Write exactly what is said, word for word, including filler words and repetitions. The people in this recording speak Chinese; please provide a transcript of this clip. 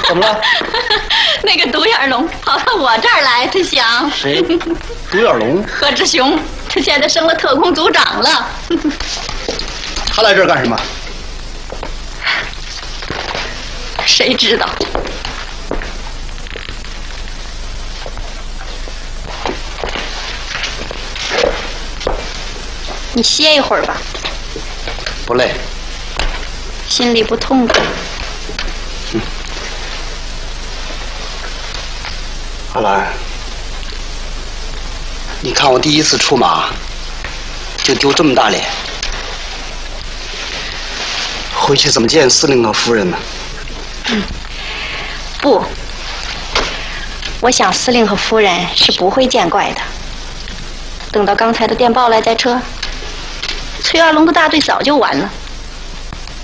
怎么了？ 那个独眼龙跑到我这儿来，他想。 谁？独眼龙？ 何志雄，他现在升了特工组长了。 他来这儿干什么？ 谁知道？你歇一会儿吧。 不累。 心里不痛快。 嗯。阿兰，你看我第一次出马，就丢这么大脸，回去怎么见司令和夫人呢？ 嗯，不，我想司令和夫人是不会见怪的。等到刚才的电报来再撤，崔二龙的大队早就完了。